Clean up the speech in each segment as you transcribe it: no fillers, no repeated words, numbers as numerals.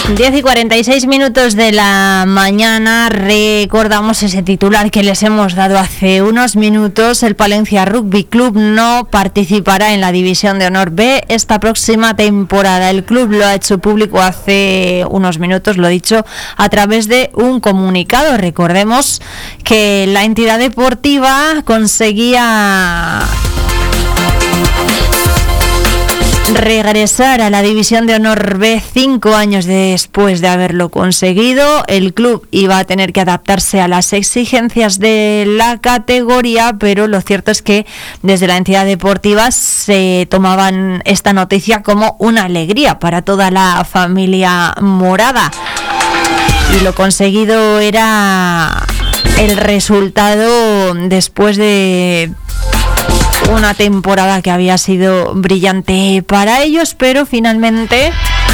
10:46 de la mañana. Recordamos ese titular que les hemos dado hace unos minutos. El Palencia Rugby Club no participará en la División de Honor B esta próxima temporada. El club lo ha hecho público hace unos minutos, lo he dicho, a través de un comunicado. Recordemos que la entidad deportiva conseguía regresar a la División de Honor B 5 años después de haberlo conseguido. El club iba a tener que adaptarse a las exigencias de la categoría, pero lo cierto es que desde la entidad deportiva se tomaban esta noticia como una alegría para toda la familia morada. Y lo conseguido era el resultado después de una temporada que había sido brillante para ellos, pero finalmente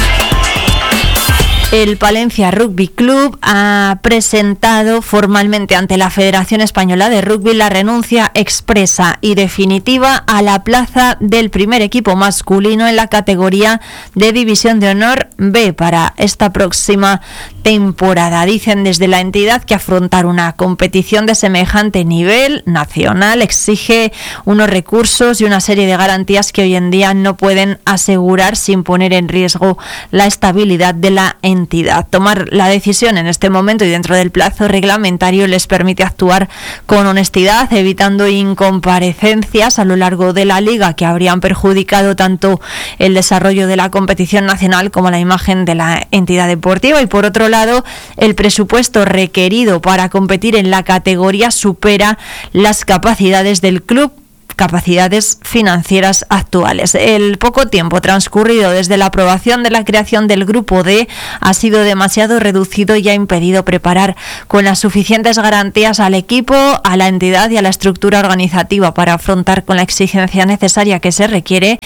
el Palencia Rugby Club ha presentado formalmente ante la Federación Española de Rugby la renuncia expresa y definitiva a la plaza del primer equipo masculino en la categoría de División de Honor B para esta próxima temporada. Dicen desde la entidad que afrontar una competición de semejante nivel nacional exige unos recursos y una serie de garantías que hoy en día no pueden asegurar sin poner en riesgo la estabilidad de la entidad. Tomar la decisión en este momento y dentro del plazo reglamentario les permite actuar con honestidad, evitando incomparecencias a lo largo de la liga que habrían perjudicado tanto el desarrollo de la competición nacional como la imagen de la entidad deportiva. Y por otro lado, el presupuesto requerido para competir en la categoría supera las capacidades del club, capacidades financieras actuales. El poco tiempo transcurrido desde la aprobación de la creación del Grupo D ha sido demasiado reducido y ha impedido preparar con las suficientes garantías al equipo, a la entidad y a la estructura organizativa para afrontar con la exigencia necesaria que se requiere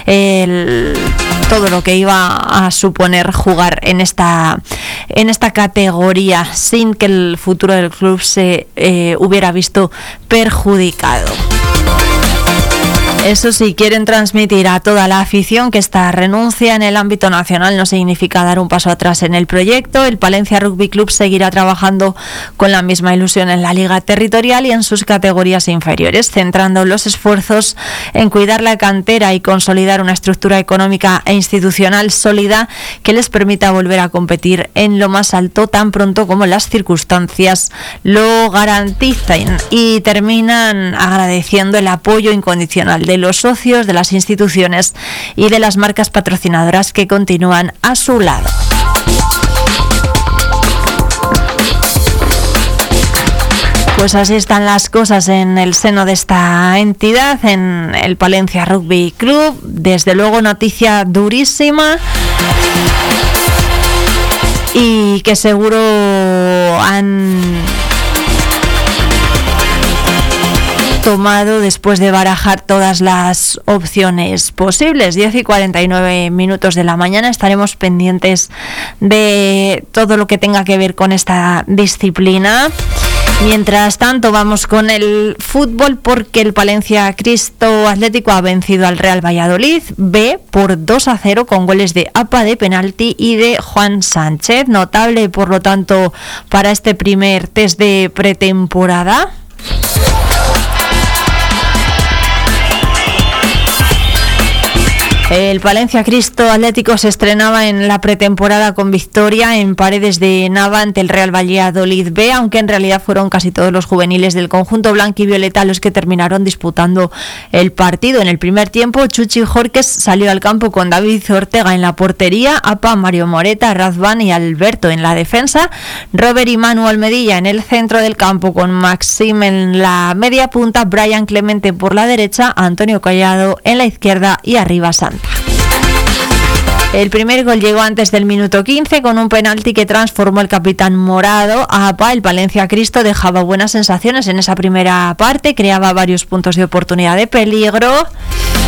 todo lo que iba a suponer jugar en esta categoría sin que el futuro del club se hubiera visto perjudicado. Eso sí, quieren transmitir a toda la afición que esta renuncia en el ámbito nacional no significa dar un paso atrás en el proyecto. El Palencia Rugby Club seguirá trabajando con la misma ilusión en la liga territorial y en sus categorías inferiores, centrando los esfuerzos en cuidar la cantera y consolidar una estructura económica e institucional sólida que les permita volver a competir en lo más alto tan pronto como las circunstancias lo garanticen. Y terminan agradeciendo el apoyo incondicional de los socios, de las instituciones y de las marcas patrocinadoras que continúan a su lado. Pues así están las cosas en el seno de esta entidad, en el Palencia Rugby Club. Desde luego, noticia durísima y que seguro han tomado después de barajar todas las opciones posibles. 10:49 de la mañana. Estaremos pendientes de todo lo que tenga que ver con esta disciplina. Mientras tanto, vamos con el fútbol, porque el Palencia Cristo Atlético ha vencido al Real Valladolid B por 2-0 con goles de Apa de penalti y de Juan Sánchez. Notable, por lo tanto, para este primer test de pretemporada. El Palencia Cristo Atlético se estrenaba en la pretemporada con victoria en Paredes de Nava ante el Real Valladolid B, aunque en realidad fueron casi todos los juveniles del conjunto blanquivioleta los que terminaron disputando el partido. En el primer tiempo, Chuchi Jorques salió al campo con David Ortega en la portería, Apa, Mario Moreta, Razvan y Alberto en la defensa, Robert y Manu Almedilla en el centro del campo con Maxim en la media punta, Brian Clemente por la derecha, Antonio Collado en la izquierda y arriba Santa. El primer gol llegó antes del minuto 15 con un penalti que transformó el capitán morado a Apa. El Palencia Cristo dejaba buenas sensaciones en esa primera parte, creaba varios puntos de oportunidad de peligro